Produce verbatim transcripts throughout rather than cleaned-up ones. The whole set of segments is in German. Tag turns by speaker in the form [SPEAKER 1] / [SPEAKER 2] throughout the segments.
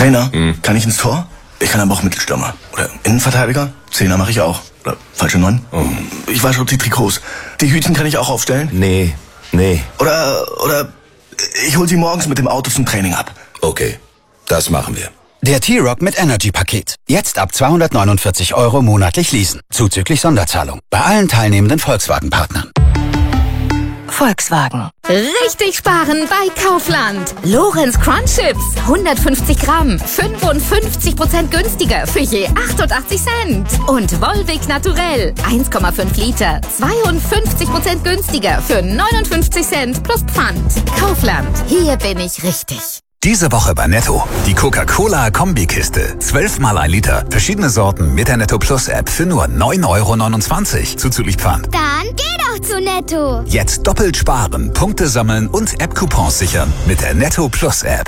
[SPEAKER 1] Trainer, hm. kann ich ins Tor? Ich kann aber auch Mittelstürmer. Oder Innenverteidiger? Zehner mache ich auch. Oder falsche Neun? Oh. Ich wasche die Trikots. Die Hütchen kann ich auch aufstellen?
[SPEAKER 2] Nee, nee.
[SPEAKER 1] Oder, oder ich hol sie morgens mit dem Auto zum Training ab.
[SPEAKER 2] Okay, das machen wir.
[SPEAKER 3] Der T-Roc mit Energy-Paket. Jetzt ab zweihundertneunundvierzig Euro monatlich leasen. Zuzüglich Sonderzahlung. Bei allen teilnehmenden Volkswagen-Partnern.
[SPEAKER 4] Volkswagen. Richtig sparen bei Kaufland. Lorenz Crunch Chips. hundertfünfzig Gramm. fünfundfünfzig Prozent günstiger für je achtundachtzig Cent. Und Volvic Naturell. eins Komma fünf Liter. zweiundfünfzig Prozent günstiger für neunundfünfzig Cent plus Pfand. Kaufland. Hier bin ich richtig.
[SPEAKER 5] Diese Woche bei Netto. Die Coca-Cola-Kombikiste. zwölfmal ein Liter. Verschiedene Sorten mit der Netto Plus App für nur neun Euro neunundzwanzig. Zuzüglich Pfand.
[SPEAKER 6] Dann geh doch zu Netto.
[SPEAKER 5] Jetzt doppelt sparen, Punkte sammeln und App-Coupons sichern mit der Netto Plus App.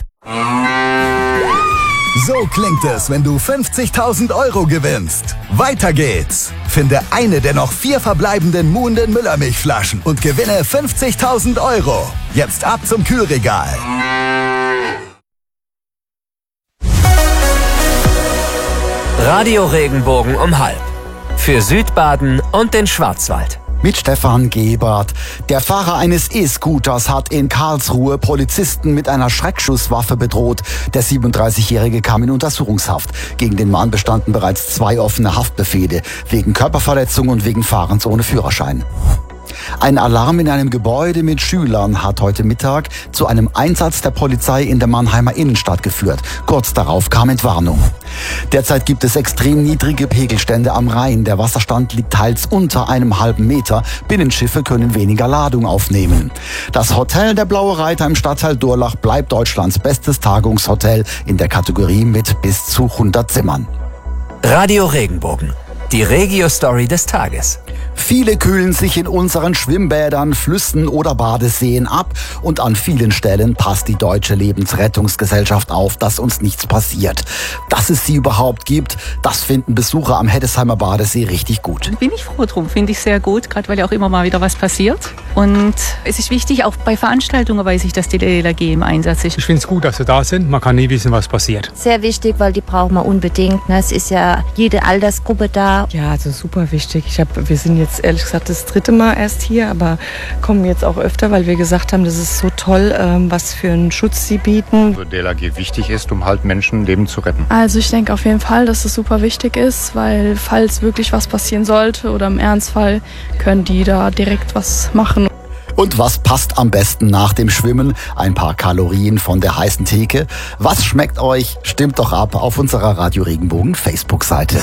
[SPEAKER 7] So klingt es, wenn du fünfzigtausend Euro gewinnst. Weiter geht's. Finde eine der noch vier verbleibenden Muhnden Müllermilchflaschen und gewinne fünfzigtausend Euro. Jetzt ab zum Kühlregal.
[SPEAKER 8] Radio Regenbogen um halb. Für Südbaden und den Schwarzwald.
[SPEAKER 3] Mit Stefan Gebert. Der Fahrer eines E-Scooters hat in Karlsruhe Polizisten mit einer Schreckschusswaffe bedroht. Der siebenunddreißigjährige kam in Untersuchungshaft. Gegen den Mann bestanden bereits zwei offene Haftbefehle. Wegen Körperverletzung und wegen Fahrens ohne Führerschein. Ein Alarm in einem Gebäude mit Schülern hat heute Mittag zu einem Einsatz der Polizei in der Mannheimer Innenstadt geführt. Kurz darauf kam Entwarnung. Derzeit gibt es extrem niedrige Pegelstände am Rhein. Der Wasserstand liegt teils unter einem halben Meter. Binnenschiffe können weniger Ladung aufnehmen. Das Hotel der Blaue Reiter im Stadtteil Durlach bleibt Deutschlands bestes Tagungshotel in der Kategorie mit bis zu hundert Zimmern.
[SPEAKER 8] Radio Regenbogen. Die Regio-Story des Tages.
[SPEAKER 3] Viele kühlen sich in unseren Schwimmbädern, Flüssen oder Badeseen ab und an vielen Stellen passt die Deutsche Lebensrettungsgesellschaft auf, dass uns nichts passiert. Dass es sie überhaupt gibt, das finden Besucher am Heddesheimer Badesee richtig gut.
[SPEAKER 9] Bin ich froh drum, finde ich sehr gut, gerade weil ja auch immer mal wieder was passiert. Und es ist wichtig, auch bei Veranstaltungen weiß ich, dass die L L G im Einsatz ist.
[SPEAKER 10] Ich finde es gut, dass sie da sind, man kann nie wissen, was passiert.
[SPEAKER 11] Sehr wichtig, weil die brauchen wir unbedingt. Es ist ja jede Altersgruppe da.
[SPEAKER 12] Ja, also super wichtig. Ich hab, wir sind jetzt ehrlich gesagt das dritte Mal erst hier, aber kommen jetzt auch öfter, weil wir gesagt haben, das ist so toll, ähm, was für einen Schutz sie bieten.
[SPEAKER 13] Also D L R G wichtig ist, um halt Menschenleben zu retten.
[SPEAKER 14] Also ich denke auf jeden Fall, dass es super wichtig ist, weil falls wirklich was passieren sollte oder im Ernstfall, können die da direkt was machen.
[SPEAKER 3] Und was passt am besten nach dem Schwimmen? Ein paar Kalorien von der heißen Theke. Was schmeckt euch? Stimmt doch ab auf unserer Radio Regenbogen Facebook-Seite.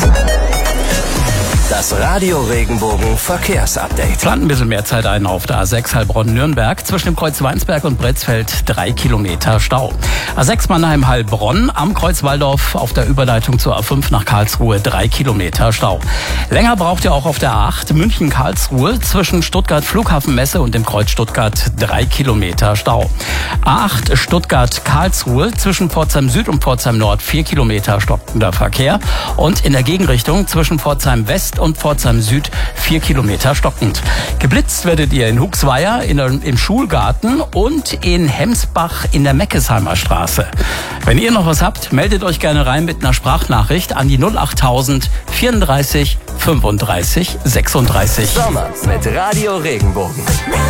[SPEAKER 8] Das Radio Regenbogen Verkehrsupdate.
[SPEAKER 15] Plant ein bisschen mehr Zeit ein auf der A sechs Heilbronn-Nürnberg. Zwischen dem Kreuz Weinsberg und Bretzfeld drei Kilometer Stau. A sechs Mannheim-Heilbronn am Kreuz Walldorf auf der Überleitung zur A fünf nach Karlsruhe drei Kilometer Stau. Länger braucht ihr auch auf der A acht München-Karlsruhe zwischen Stuttgart-Flughafenmesse und dem Kreuz Stuttgart drei Kilometer Stau. A acht Stuttgart-Karlsruhe zwischen Pforzheim Süd und Pforzheim Nord vier Kilometer stockender Verkehr. Und in der Gegenrichtung zwischen Pforzheim West und Pforzheim Süd vier Kilometer stockend. Geblitzt werdet ihr in Huxweier in der, im Schulgarten und in Hemsbach in der Meckesheimer Straße. Wenn ihr noch was habt, meldet euch gerne rein mit einer Sprachnachricht an die null achttausend vierunddreißig fünfunddreißig sechsunddreißig.
[SPEAKER 8] Sommer mit Radio Regenbogen.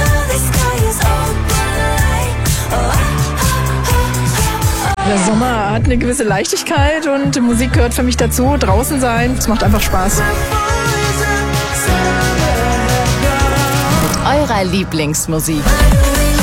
[SPEAKER 14] Der Sommer hat eine gewisse Leichtigkeit und die Musik gehört für mich dazu. Draußen sein, es macht einfach Spaß.
[SPEAKER 4] Mit eurer Lieblingsmusik.